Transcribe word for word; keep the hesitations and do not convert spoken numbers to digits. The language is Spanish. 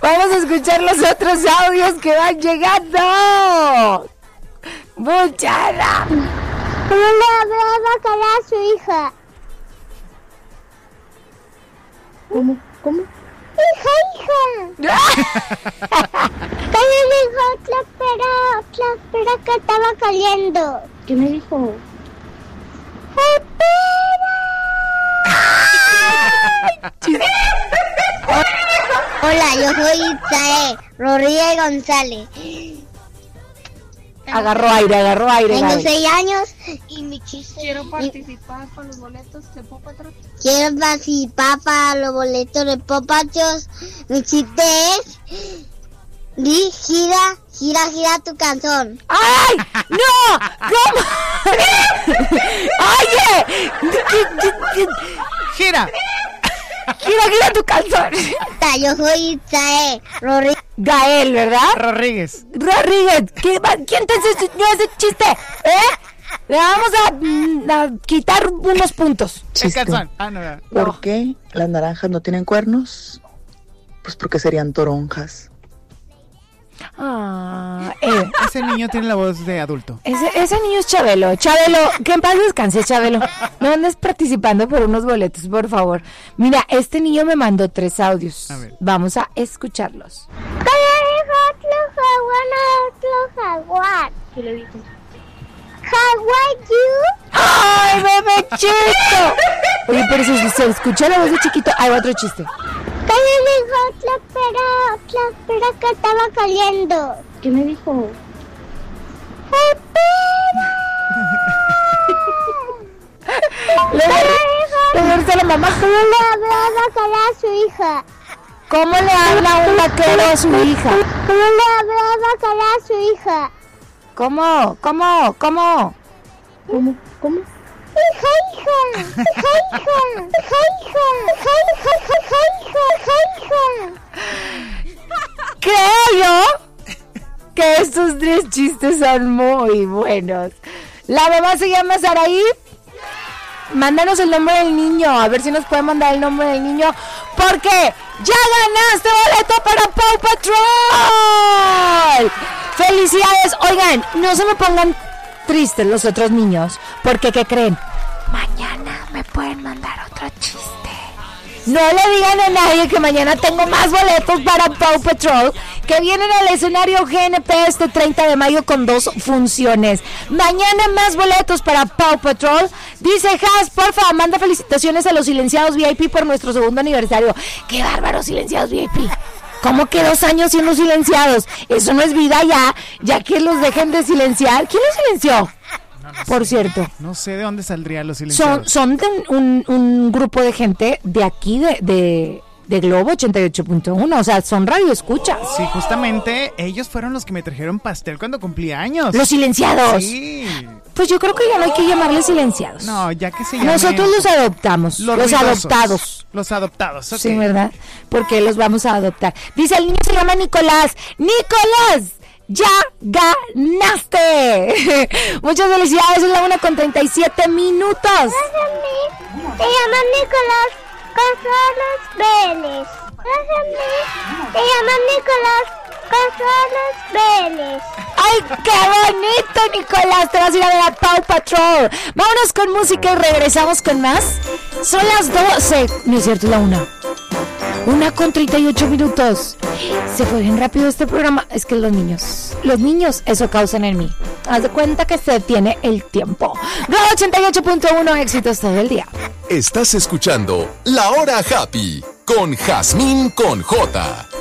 Vamos a escuchar los otros audios que van llegando. ¡Muchara! ¿Cómo le hablaba cara a su hija? ¿Cómo? ¿Cómo? ¡Hija, hija! También me dijo otra pera, otra pera que estaba caliendo. ¿Qué me dijo? ¡Espera! Hola, yo soy Itzae Rodríguez González. Agarró aire, agarró aire. Tengo Gaby. seis años y mi chiste. Quiero participar con los boletos de Paw Patrol. Quiero participar para los boletos de Paw Patrol. Mi chiste es: di, gira, gira, gira tu canción. ¡Ay! ¡No! ¿Cómo? ¡Oye! ¡Gira! ¡Gira, gira tu calzón! Yo soy Itzae Rodríguez. Gael, ¿verdad? Rodríguez. Rodríguez. ¿Qué va- ¿Quién te enseñó ese chiste? ¿Eh? Le vamos a, mm, a quitar unos puntos. El Chiste. calzón. Ah, no, no. ¿Por qué las naranjas no tienen cuernos? Pues porque serían toronjas. Ah, eh, Ese niño tiene la voz de adulto. ese, ese niño es Chabelo. Chabelo, que en paz descanse, Chabelo. No andes participando por unos boletos, por favor. Mira, este niño me mandó tres audios. A ver. Vamos a escucharlos. ¿Cómo dijo otro jaguar a otro jaguar? ¿Qué le dijo? Jaguar, you. ¡Ay, bebé chico! Oye, pero se, se escucha la voz de chiquito. Hay otro chiste. ¿Cómo dijo otra pera, otra pera que estaba caliendo? ¿Qué me dijo? Le le dice a la mamá. ¿Cómo le hablaba cara a su hija? ¿Cómo le habla un vaquero a su hija? ¿Cómo le hablaba cara a su hija? ¿Cómo? ¿Cómo? ¿Cómo? ¿Cómo? ¿Cómo? Hija, hija, hija, hija, hija, hija, hija, hija, hija, hija, hija. Creo yo que estos tres chistes son muy buenos. La mamá se llama Saraí. Mándanos el nombre del niño, a ver si nos puede mandar el nombre del niño, porque ya ganaste boleto para Paw Patrol. ¡Felicidades! Oigan, no se me pongan tristes los otros niños, porque ¿qué creen? Mañana me pueden mandar otro chiste. No le digan a nadie que mañana tengo más boletos para Paw Patrol, que vienen al escenario G N P este treinta de mayo con dos funciones. Mañana más boletos para Paw Patrol. Dice Has, porfa, manda felicitaciones a los silenciados V I P por nuestro segundo aniversario. ¡Qué bárbaro, silenciados V I P! ¿Cómo que dos años siendo silenciados? Eso no es vida ya, ya que los dejen de silenciar. ¿Quién los silenció? No, no Por sé. cierto. No sé de dónde saldrían los Son, silenciados. son de un, un grupo de gente de aquí, de, de, de Globo ochenta y ocho punto uno, o sea, son radioescuchas. Sí, justamente ellos fueron los que me trajeron pastel cuando cumplí años. Los silenciados. Sí. Pues yo creo que ya no hay que llamarles silenciados. No, ya que se llaman. Nosotros los adoptamos, los, ruidosos. adoptados. Los adoptados, ok. Sí, ¿verdad? Porque los vamos a adoptar. Dice, el niño se llama Nicolás. ¡Nicolás! ¡Ya ganaste! Muchas felicidades, es la una con treinta y siete minutos. Te llaman Nicolás González Vélez. Te llaman Nicolás González Vélez. ¡Ay, qué bonito, Nicolás! Te vas a ir a ver a Paw Patrol. Vámonos con música y regresamos con más. Son las doce. No es cierto, la una. Una con treinta y ocho minutos. Se fue bien rápido este programa. Es que los niños, los niños, eso causan en mí. Haz de cuenta que se detiene el tiempo. Globo ochenta y ocho punto uno, éxitos todo el día. Estás escuchando La Hora Happy con Jazmín con J.